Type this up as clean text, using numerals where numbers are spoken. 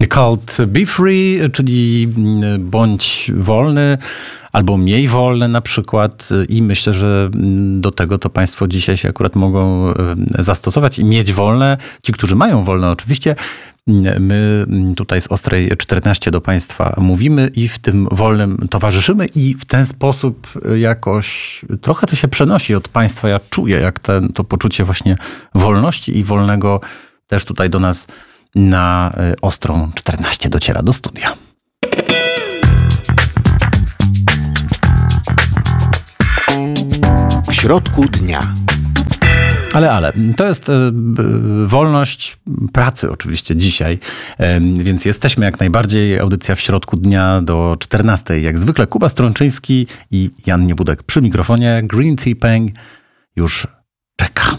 called Be Free, czyli bądź wolny albo mniej wolny na przykład, i myślę, że do tego to Państwo dzisiaj się akurat mogą zastosować i mieć wolne. Ci, którzy mają wolne oczywiście. My tutaj z Ostrej 14 do Państwa mówimy i w tym wolnym towarzyszymy i w ten sposób jakoś trochę to się przenosi od Państwa. Ja czuję, jak to poczucie właśnie wolności i wolnego też tutaj do nas na Ostrą 14 dociera do studia. W środku dnia. Ale, to jest wolność pracy oczywiście dzisiaj, więc jesteśmy jak najbardziej. Audycja w środku dnia do 14. Jak zwykle Kuba Strączyński i Jan Niebudek przy mikrofonie. Green Tea Peng już czeka.